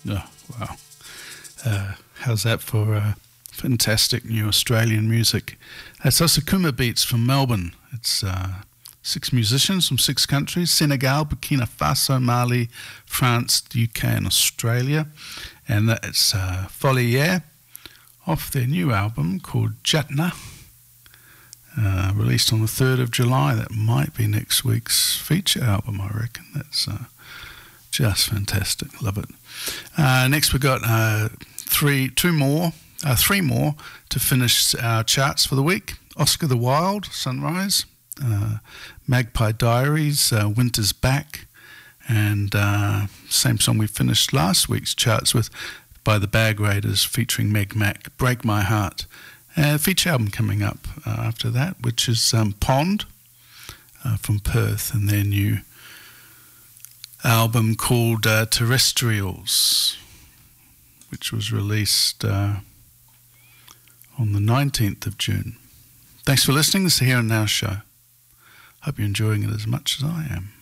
Oh, wow. How's that for fantastic new Australian music? It's Osakuma Beats from Melbourne. It's 6 musicians from 6 countries: Senegal, Burkina Faso, Mali, France, the UK and Australia. And it's Folier off their new album called Jatna, released on the 3rd of July. That might be next week's feature album, I reckon. That's just fantastic. Love it. Next we've got three more to finish our charts for the week. Oscar the Wild, Sunrise, Magpie Diaries, Winter's Back, and same song we finished last week's charts with by the Bag Raiders featuring Meg Mac, Break My Heart. Feature album coming up after that, which is Pond from Perth, and their new album called Terrestrials, which was released on the 19th of June. Thanks for listening. This is the Here and Now show. Hope you're enjoying it as much as I am.